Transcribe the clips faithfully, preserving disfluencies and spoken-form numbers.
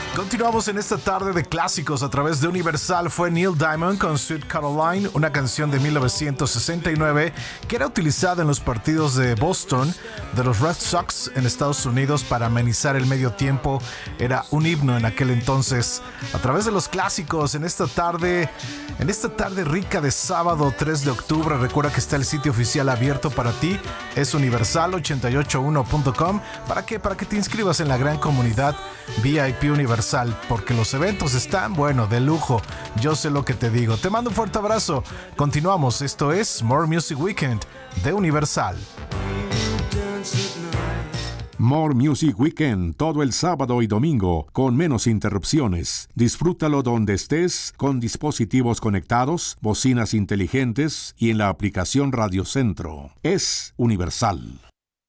Continuamos en esta tarde de clásicos a través de Universal. Fue Neil Diamond con Sweet Caroline, una canción de mil novecientos sesenta y nueve que era utilizada en los partidos de Boston de los Red Sox en Estados Unidos para amenizar el medio tiempo. Era un himno en aquel entonces. A través de los clásicos en esta tarde, en esta tarde rica de sábado tres de octubre. Recuerda que está el sitio oficial abierto para ti. Es universal ochenta y ocho uno punto com. ¿Para qué? Para que te inscribas en la gran comunidad V I P Universal. Porque los eventos están, bueno, de lujo. Yo sé lo que te digo. Te mando un fuerte abrazo. Continuamos. Esto es More Music Weekend de Universal. More Music Weekend todo el sábado y domingo con menos interrupciones. Disfrútalo donde estés con dispositivos conectados, bocinas inteligentes y en la aplicación Radio Centro. Es Universal.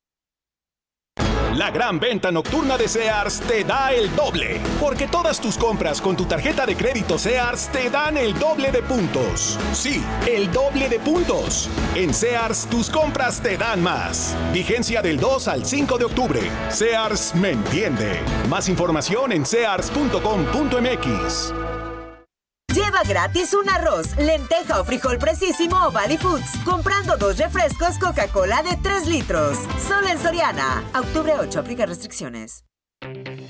La gran venta nocturna de Sears te da el doble, porque todas tus compras con tu tarjeta de crédito Sears te dan el doble de puntos. Sí, el doble de puntos. En Sears, tus compras te dan más. Vigencia del dos al cinco de octubre. Sears me entiende. Más información en sears punto com punto m x. Lleva gratis un arroz, lenteja o frijol Precisimo o Valley Foods comprando dos refrescos Coca-Cola de tres litros. Solo en Soriana. A octubre ocho, aplica restricciones.